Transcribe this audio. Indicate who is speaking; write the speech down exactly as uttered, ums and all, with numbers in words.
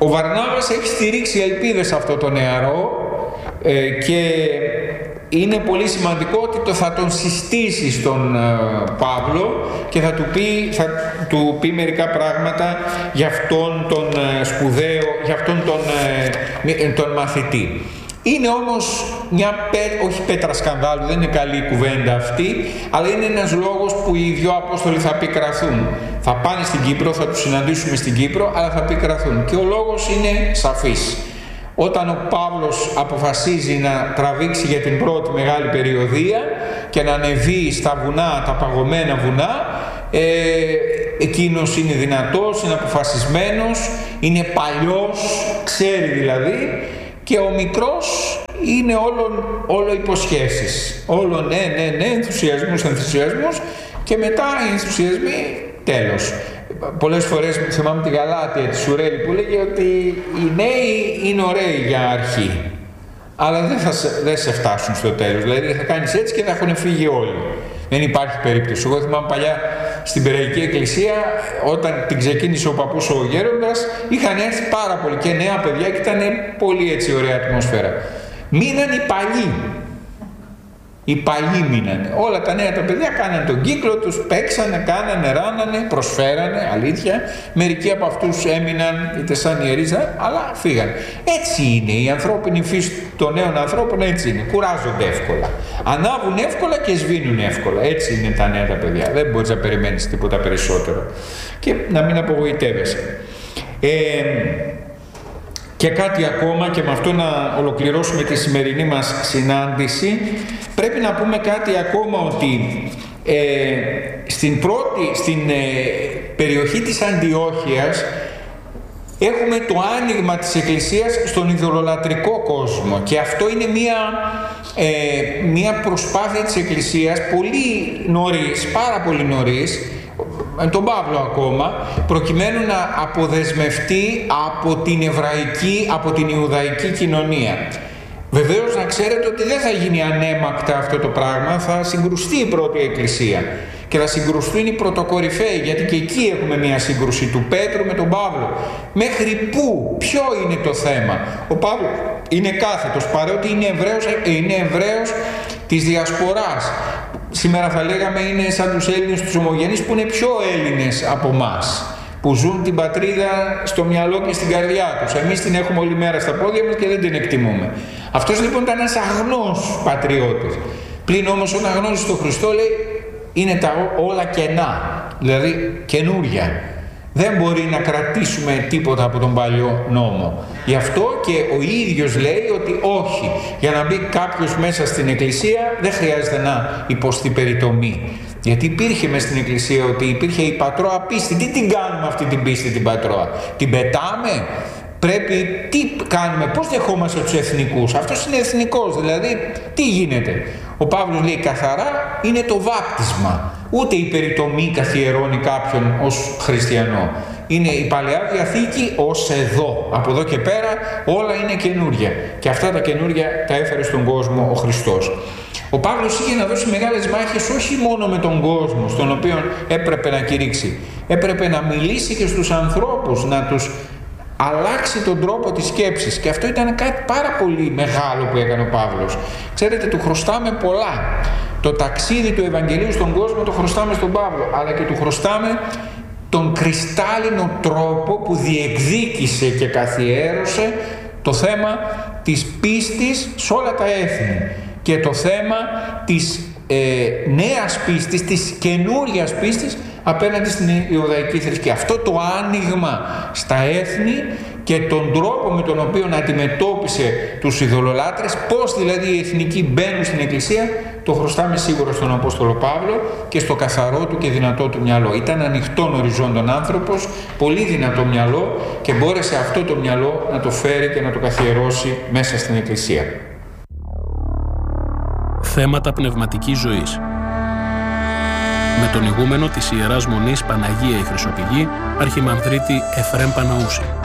Speaker 1: Ο Βαρνάβας έχει στηρίξει ελπίδες σε αυτό το νεαρό ε, και είναι πολύ σημαντικό ότι το θα τον συστήσει στον ε, Παύλο και θα του πει, θα του πει μερικά πράγματα για αυτόν τον ε, σπουδαίο, για αυτόν τον, ε, τον μαθητή. Είναι όμως μια, πέ, όχι πέτρα σκανδάλου, δεν είναι καλή η κουβέντα αυτή, αλλά είναι ένας λόγος που οι δυο Απόστολοι θα πικραθούν. Θα πάνε στην Κύπρο, θα τους συναντήσουμε στην Κύπρο, αλλά θα πικραθούν. Και ο λόγος είναι σαφής. Όταν ο Παύλος αποφασίζει να τραβήξει για την πρώτη μεγάλη περιοδεία και να ανεβεί στα βουνά, τα παγωμένα βουνά, ε, εκείνος είναι δυνατός, είναι αποφασισμένος, είναι παλιός, ξέρει δηλαδή, και ο μικρός είναι όλο, όλο υποσχέσεις. Όλο ναι, ναι, ναι, ενθουσιασμούς, ενθουσιασμούς και μετά οι ενθουσιασμοί τέλος. Πολλές φορές θυμάμαι τη Γαλάτια τη Σουρέλη που λέγει ότι οι νέοι είναι ωραίοι για αρχή, αλλά δεν θα σε, δεν σε φτάσουν στο τέλος. Δηλαδή θα κάνεις έτσι και θα έχουν φύγει όλοι. Δεν υπάρχει περίπτωση. Εγώ θυμάμαι παλιά στην Περαϊκή Εκκλησία, όταν την ξεκίνησε ο παππούς ο γέροντας, είχαν έρθει πάρα πολύ και νέα παιδιά και ήταν πολύ έτσι ωραία ατμόσφαιρα. Μείναν οι παλιοί. Οι παλιοί μείνανε. Όλα τα νέα τα παιδιά κάνανε τον κύκλο τους, παίξανε, κάνανε, ράνανε, προσφέρανε, αλήθεια. Μερικοί από αυτούς έμειναν είτε σαν ιερείς, αλλά φύγανε. Έτσι είναι η ανθρώπινη φύση των νέων ανθρώπων, έτσι είναι. Κουράζονται εύκολα. Ανάβουν εύκολα και σβήνουν εύκολα. Έτσι είναι τα νέα τα παιδιά. Δεν μπορείς να περιμένεις τίποτα περισσότερο. Και να μην απογοητεύεσαι. Ε, Και κάτι ακόμα, και με αυτό να ολοκληρώσουμε τη σημερινή μας συνάντηση, πρέπει να πούμε κάτι ακόμα, ότι ε, στην πρώτη, στην ε, περιοχή της Αντιόχειας έχουμε το άνοιγμα της Εκκλησίας στον ειδωλολατρικό κόσμο, και αυτό είναι μια, ε, μια προσπάθεια της Εκκλησίας πολύ νωρίς, πάρα πολύ νωρίς, με τον Παύλο ακόμα, προκειμένου να αποδεσμευτεί από την εβραϊκή, από την Ιουδαϊκή κοινωνία. Βεβαίως να ξέρετε ότι δεν θα γίνει ανέμακτα αυτό το πράγμα, θα συγκρουστεί η πρώτη Εκκλησία και θα συγκρουστούν οι πρωτοκορυφαίοι, γιατί και εκεί έχουμε μια σύγκρουση του Πέτρου με τον Παύλο. Μέχρι πού, ποιο είναι το θέμα? Ο Παύλος είναι κάθετος, παρότι είναι Εβραίος, είναι Εβραίος της Διασποράς. Σήμερα θα λέγαμε είναι σαν τους Έλληνες τους ομογενείς, που είναι πιο Έλληνες από εμάς, που ζουν την πατρίδα στο μυαλό και στην καρδιά τους. Εμείς την έχουμε όλη μέρα στα πόδια μας και δεν την εκτιμούμε. Αυτός λοιπόν ήταν ένας αγνός πατριώτης. Πλην όμως όταν γνώρισε τον Χριστό, λέει, είναι τα όλα κενά, δηλαδή καινούρια. Δεν μπορεί να κρατήσουμε τίποτα από τον παλιό νόμο. Γι' αυτό και ο ίδιος λέει ότι όχι, για να μπει κάποιος μέσα στην Εκκλησία δεν χρειάζεται να υποστεί περιτομή. Γιατί υπήρχε μέσα στην Εκκλησία ότι υπήρχε η πατρώα πίστη. Τι την κάνουμε αυτή την πίστη την πατρώα? Την πετάμε? Πρέπει, τι κάνουμε, πώς δεχόμαστε τους εθνικούς? Αυτός είναι εθνικός, δηλαδή τι γίνεται? Ο Παύλος λέει καθαρά, είναι το βάπτισμα. Ούτε η περιτομή καθιερώνει κάποιον ως χριστιανό. Είναι η Παλαιά Διαθήκη ως εδώ. Από εδώ και πέρα όλα είναι καινούρια. Και αυτά τα καινούρια τα έφερε στον κόσμο ο Χριστός. Ο Παύλος είχε να δώσει μεγάλες μάχες όχι μόνο με τον κόσμο, στον οποίο έπρεπε να κηρύξει. Έπρεπε να μιλήσει και στους ανθρώπους, να τους αλλάξει τον τρόπο της σκέψης, και αυτό ήταν κάτι πάρα πολύ μεγάλο που έκανε ο Παύλος. Ξέρετε, του χρωστάμε πολλά. Το ταξίδι του Ευαγγελίου στον κόσμο το χρωστάμε στον Παύλο, αλλά και του χρωστάμε τον κρυστάλλινο τρόπο που διεκδίκησε και καθιέρωσε το θέμα της πίστης σε όλα τα έθνη και το θέμα της ε, νέας πίστης, της καινούριας πίστης απέναντι στην Ιουδαϊκή θρησκεία. Αυτό το άνοιγμα στα έθνη και τον τρόπο με τον οποίο αντιμετώπισε τους ειδωλολάτρες, πώς δηλαδή οι εθνικοί μπαίνουν στην Εκκλησία, το χρωστάμε σίγουρα στον Απόστολο Παύλο και στο καθαρό του και δυνατό του μυαλό. Ήταν ανοιχτόν οριζόντων άνθρωπος, πολύ δυνατό μυαλό, και μπόρεσε αυτό το μυαλό να το φέρει και να το καθιερώσει μέσα στην Εκκλησία.
Speaker 2: Θέματα πνευματικής ζωής. Με τον ηγούμενο της Ιεράς Μονής Παναγία η Χρυσοπηγή, Αρχιμανδρίτη Εφραίμ Παναούση.